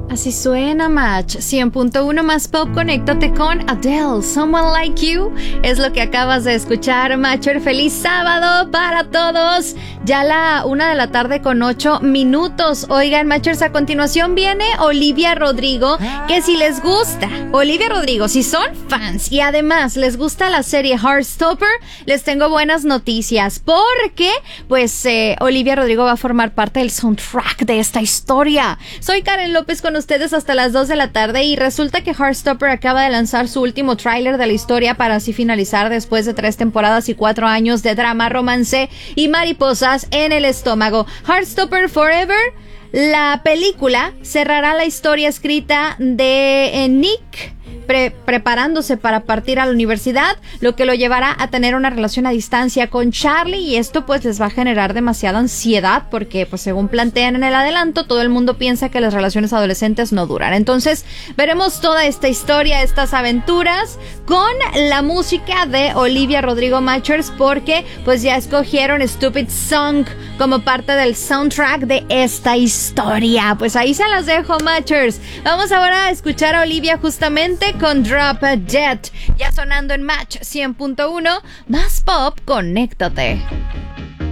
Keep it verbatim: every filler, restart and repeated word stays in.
Así suena Match cien punto uno más pop. Conéctate con Adele, Someone Like You. Es lo que acabas de escuchar, Matcher. Feliz sábado para todos. Ya la una de la tarde con ocho minutos. Oigan, Matchers, a continuación viene Olivia Rodrigo, que si les gusta Olivia Rodrigo, si son fans y además les gusta la serie Heartstopper, les tengo buenas noticias, porque pues eh, Olivia Rodrigo va a formar parte del soundtrack de esta historia. Soy Karen López con ustedes hasta las dos de la tarde y resulta que Heartstopper acaba de lanzar su último tráiler de la historia para así finalizar después de tres temporadas y cuatro años de drama, romance y mariposas en el estómago. Heartstopper Forever, la película, cerrará la historia escrita de eh, Nick Pre- preparándose para partir a la universidad, lo que lo llevará a tener una relación a distancia con Charlie, y esto pues les va a generar demasiada ansiedad porque pues según plantean en el adelanto, todo el mundo piensa que las relaciones adolescentes no duran. Entonces veremos toda esta historia, estas aventuras con la música de Olivia Rodrigo, Matchers, porque pues ya escogieron Stupid Song como parte del soundtrack de esta historia. Pues ahí se las dejo, Matchers. Vamos ahora a escuchar a Olivia justamente con Drop Dead, ya sonando en Match cien punto uno más pop. Conéctate.